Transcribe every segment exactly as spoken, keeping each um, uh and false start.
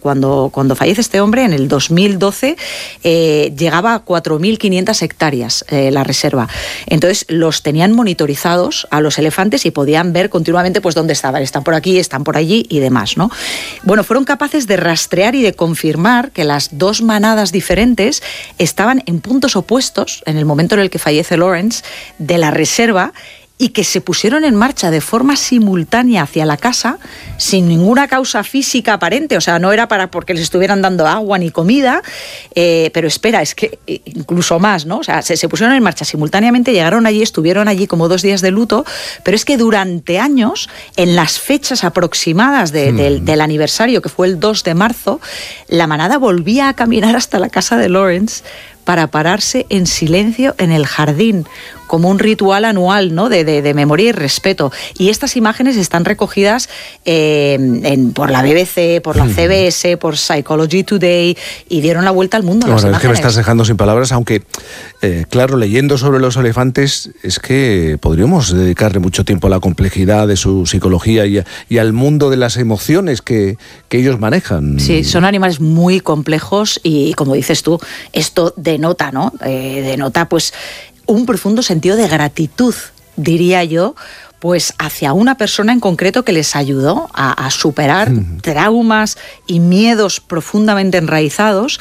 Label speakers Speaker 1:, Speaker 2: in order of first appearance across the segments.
Speaker 1: cuando, cuando fallece este hombre, en el dos mil doce, eh, llegaba a cuatro mil quinientas hectáreas eh, la reserva. Entonces los tenían monitorizados a los elefantes y podían ver continuamente pues dónde estaban. Están por aquí, están por allí y demás, ¿no? Bueno, fueron capaces de rastrear y de confirmar que las dos manadas diferentes estaban en puntos opuestos en el momento en el que fallece Lawrence de la reserva, y que se pusieron en marcha de forma simultánea hacia la casa sin ninguna causa física aparente. O sea, no era para porque les estuvieran dando agua ni comida, eh, pero espera, es que incluso más, ¿no? O sea, se, se pusieron en marcha simultáneamente, llegaron allí, estuvieron allí como dos días de luto, pero es que durante años, en las fechas aproximadas de, mm. del, del aniversario, que fue el dos de marzo, la manada volvía a caminar hasta la casa de Lawrence para pararse en silencio en el jardín, como un ritual anual, ¿no? de, de, de memoria y respeto. Y estas imágenes están recogidas eh, en, por la B B C, por la C B S, por Psychology Today, y dieron la vuelta al mundo.
Speaker 2: Bueno,
Speaker 1: las
Speaker 2: es
Speaker 1: imágenes.
Speaker 2: que me estás dejando sin palabras, aunque, eh, claro, leyendo sobre los elefantes, es que podríamos dedicarle mucho tiempo a la complejidad de su psicología y, a, y al mundo de las emociones que, que ellos manejan.
Speaker 1: Sí, son animales muy complejos y, como dices tú, esto denota, ¿no? Eh, denota, pues, un profundo sentido de gratitud, diría yo, pues hacia una persona en concreto que les ayudó a, a superar mm. traumas y miedos profundamente enraizados.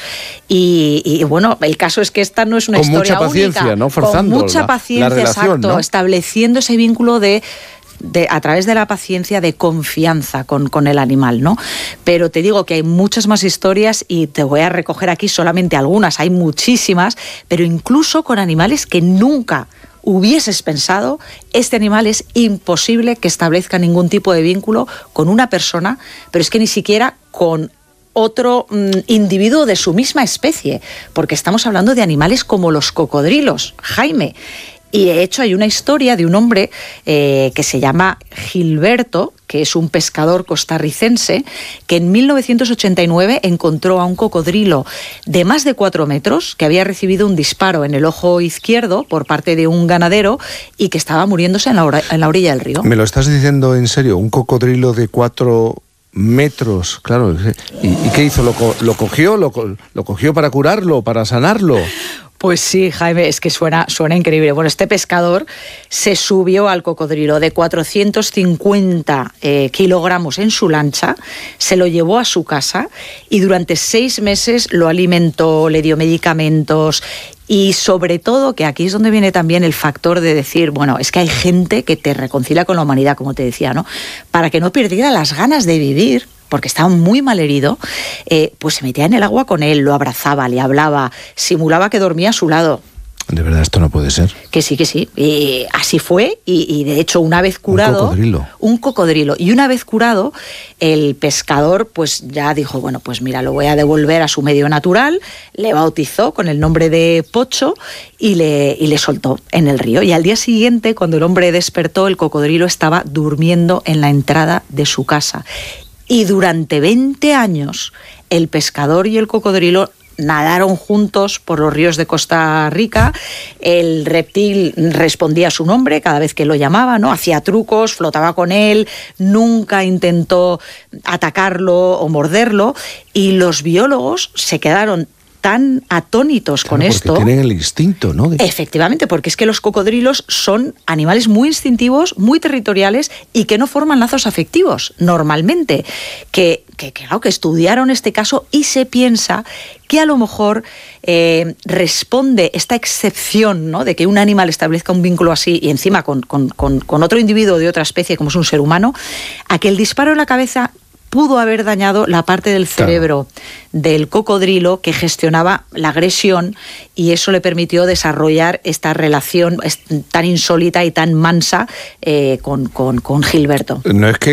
Speaker 1: Y, y bueno, el caso es que esta no es una
Speaker 2: con
Speaker 1: historia
Speaker 2: mucha paciencia,
Speaker 1: única.
Speaker 2: ¿no? Forzando
Speaker 1: con mucha
Speaker 2: la,
Speaker 1: paciencia,
Speaker 2: la relación,
Speaker 1: exacto,
Speaker 2: ¿no?
Speaker 1: Estableciendo ese vínculo de De, a través de la paciencia, de confianza con, con el animal, ¿no? Pero te digo que hay muchas más historias y te voy a recoger aquí solamente algunas, hay muchísimas, pero incluso con animales que nunca hubieses pensado, este animal es imposible que establezca ningún tipo de vínculo con una persona, pero es que ni siquiera con otro mm, individuo de su misma especie, porque estamos hablando de animales como los cocodrilos, Jaime. Y de hecho hay una historia de un hombre eh, que se llama Gilberto, que es un pescador costarricense, que en mil novecientos ochenta y nueve encontró a un cocodrilo de más de cuatro metros, que había recibido un disparo en el ojo izquierdo por parte de un ganadero y que estaba muriéndose en la, or- en la orilla del río.
Speaker 2: ¿Me lo estás diciendo en serio? ¿Un cocodrilo de cuatro metros? Claro. ¿Y, y qué hizo? ¿Lo, co- lo cogió? ¿Lo, co- ¿Lo cogió para curarlo, para sanarlo?
Speaker 1: Pues sí, Jaime, es que suena, suena increíble. Bueno, este pescador se subió al cocodrilo de cuatrocientos cincuenta eh, kilogramos en su lancha, se lo llevó a su casa y durante seis meses lo alimentó, le dio medicamentos y sobre todo, que aquí es donde viene también el factor de decir, bueno, es que hay gente que te reconcilia con la humanidad, como te decía, ¿no? Para que no perdiera las ganas de vivir, porque estaba muy mal herido, eh, pues se metía en el agua con él, lo abrazaba, le hablaba, simulaba que dormía a su lado.
Speaker 2: De verdad, esto no puede ser.
Speaker 1: Que sí, que sí. Y así fue, y, y de hecho una vez curado...
Speaker 2: Un cocodrilo.
Speaker 1: Un cocodrilo. Y una vez curado, el pescador pues ya dijo, bueno, pues mira, lo voy a devolver a su medio natural, le bautizó con el nombre de Pocho y le, y le soltó en el río. Y al día siguiente, cuando el hombre despertó, el cocodrilo estaba durmiendo en la entrada de su casa. Y durante veinte años el pescador y el cocodrilo nadaron juntos por los ríos de Costa Rica. El reptil respondía a su nombre cada vez que lo llamaba, ¿no? Hacía trucos, flotaba con él, nunca intentó atacarlo o morderlo, y los biólogos se quedaron tan atónitos
Speaker 2: claro,
Speaker 1: con
Speaker 2: porque
Speaker 1: esto.
Speaker 2: Tienen el instinto, ¿no? De...
Speaker 1: Efectivamente, porque es que los cocodrilos son animales muy instintivos, muy territoriales y que no forman lazos afectivos normalmente. Que, que, que, claro, que estudiaron este caso y se piensa que a lo mejor eh, responde esta excepción, ¿no?, de que un animal establezca un vínculo así y encima con, con, con, con otro individuo de otra especie como es un ser humano, a que el disparo en la cabeza pudo haber dañado la parte del cerebro claro. del cocodrilo que gestionaba la agresión, y eso le permitió desarrollar esta relación tan insólita y tan mansa eh, con, con, con Gilberto.
Speaker 2: No es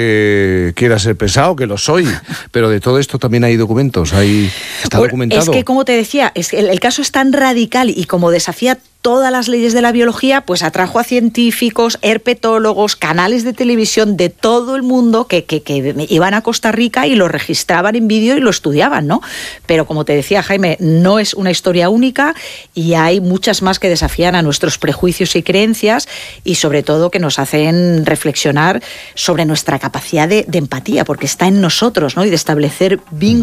Speaker 2: que quiera ser pesado, que lo soy, pero de todo esto también hay documentos, hay, está
Speaker 1: bueno,
Speaker 2: documentado.
Speaker 1: Es que, como te decía, es que el, el caso es tan radical y como desafía todas las leyes de la biología, pues atrajo a científicos, herpetólogos, canales de televisión de todo el mundo que, que, que iban a Costa Rica y lo registraban en vídeo y lo estudiaban, ¿no? Pero como te decía, Jaime, no es una historia única y hay muchas más que desafían a nuestros prejuicios y creencias y sobre todo que nos hacen reflexionar sobre nuestra capacidad de, de empatía, porque está en nosotros, ¿no? Y de establecer vínculos